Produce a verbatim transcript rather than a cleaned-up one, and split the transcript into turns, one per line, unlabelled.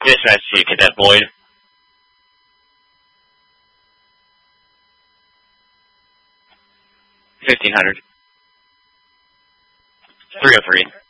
Dispatch to Cadet Boyd. fifteen hundred. three oh three.